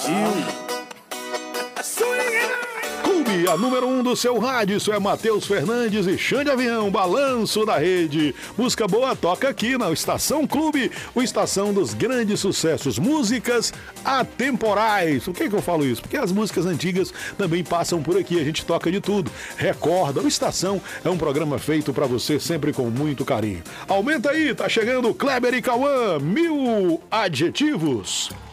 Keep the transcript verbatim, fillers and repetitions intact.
partiu. Clube, a número um do seu rádio, isso é Matheus Fernandes e Xande Avião, balanço da rede. Música boa toca aqui na Estação Clube, o Estação dos grandes sucessos, músicas atemporais. Por que que eu falo isso? Porque as músicas antigas também passam por aqui, a gente toca de tudo. Recorda, o Estação é um programa feito pra você sempre com muito carinho. Aumenta aí, tá chegando Kleber e Cauã, mil adjetivos.